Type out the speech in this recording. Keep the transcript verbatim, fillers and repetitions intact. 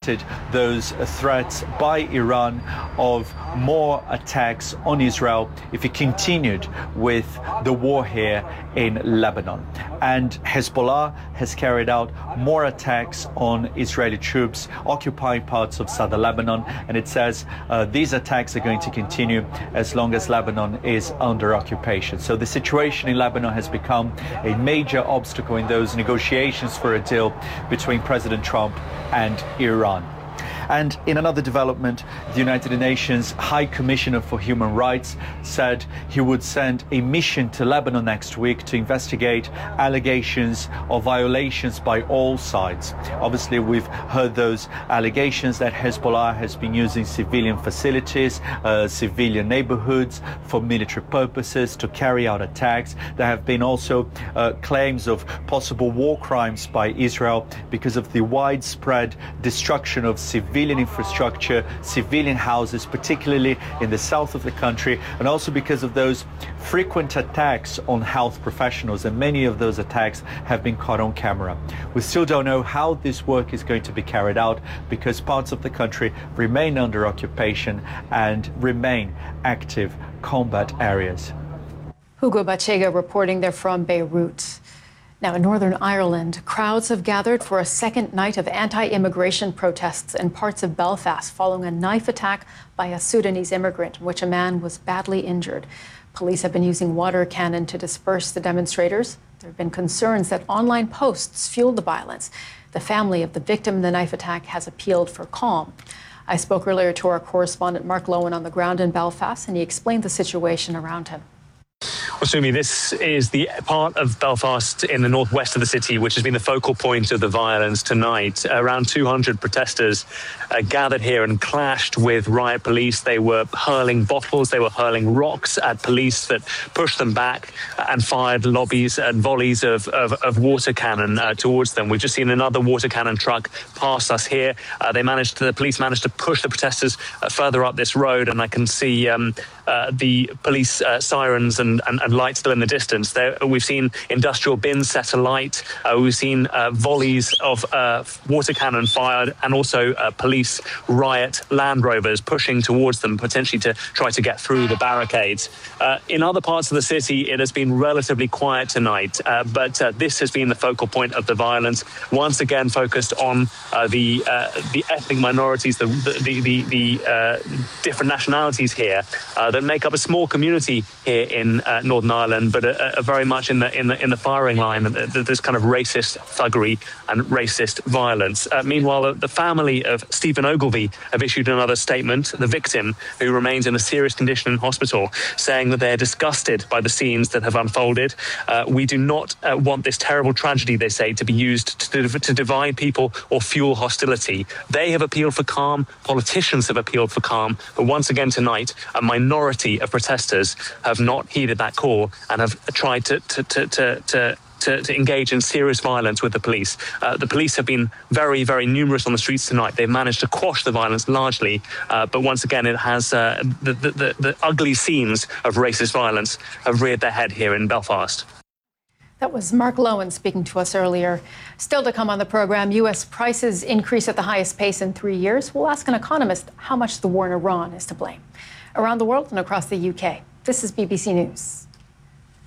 reiterated those threats by Iran of more attacks on Israel if it continued with the war here in Lebanon. And Hezbollah has carried out more attacks on Israeli troops occupying parts of southern Lebanon, and it says uh, these attacks are going to continue as long as Lebanon is under occupation. So the situation in Lebanon has become a major obstacle in those negotiations for a deal between President Trump and Iran. And in another development, the United Nations High Commissioner for Human Rights said he would send a mission to Lebanon next week to investigate allegations of violations by all sides. Obviously, we've heard those allegations that Hezbollah has been using civilian facilities, uh, civilian neighborhoods for military purposes to carry out attacks. There have been also uh, claims of possible war crimes by Israel because of the widespread destruction of civilian civilian infrastructure, civilian houses, particularly in the south of the country, and also because of those frequent attacks on health professionals, and many of those attacks have been caught on camera. We still don't know how this work is going to be carried out because parts of the country remain under occupation and remain active combat areas. Hugo Bachega reporting there from Beirut. Now, in Northern Ireland, crowds have gathered for a second night of anti-immigration protests in parts of Belfast following a knife attack by a Sudanese immigrant in which a man was badly injured. Police have been using water cannon to disperse the demonstrators. There have been concerns that online posts fueled the violence. The family of the victim in the knife attack has appealed for calm. I spoke earlier to our correspondent Mark Lowen on the ground in Belfast, and he explained the situation around him. Well, Sumi, this is the part of Belfast in the northwest of the city which has been the focal point of the violence tonight. Around two hundred protesters uh, gathered here and clashed with riot police. They were hurling bottles, they were hurling rocks at police that pushed them back and fired lobbies and volleys of, of, of water cannon uh, towards them. We've just seen another water cannon truck pass us here. Uh, they managed to, the police managed to push the protesters uh, further up this road, and I can see um, uh, the police uh, sirens and, and, and lights still in the distance. There, we've seen industrial bins set alight. Uh, we've seen uh, volleys of uh, water cannon fired, and also uh, police riot Land Rovers pushing towards them, potentially to try to get through the barricades. Uh, in other parts of the city, it has been relatively quiet tonight, uh, but uh, this has been the focal point of the violence. Once again, focused on uh, the uh, the ethnic minorities, the the the, the uh, different nationalities here uh, that make up a small community here in uh, Northern Ireland, but are, are very much in the in the in the firing line. This kind of racist thuggery and racist violence. Uh, meanwhile, the family of Stephen Ogilvie have issued another statement. The victim, who remains in a serious condition in hospital, saying that they're disgusted by the scenes that have unfolded. Uh, we do not uh, want this terrible tragedy, they say, to be used to, to divide people or fuel hostility. They have appealed for calm. Politicians have appealed for calm. But once again tonight, a minority of protesters have not heeded that call and have tried to to to to, to To, to engage in serious violence with the police. Uh, the police have been very, very numerous on the streets tonight. They've managed to quash the violence largely, uh, but once again, it has uh, the, the, the, the ugly scenes of racist violence have reared their head here in Belfast. That was Mark Lowen speaking to us earlier. Still to come on the program, U S prices increase at the highest pace in three years. We'll ask an economist how much the war in Iran is to blame. Around the world and across the U K, this is B B C News.